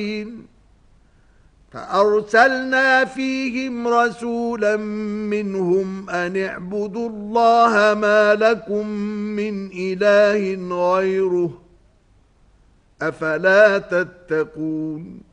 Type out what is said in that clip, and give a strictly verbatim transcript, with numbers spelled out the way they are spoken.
فأرسلنا فيهم رسولا منهم أن اعبدوا الله ما لكم من إله غيره أفلا تتقون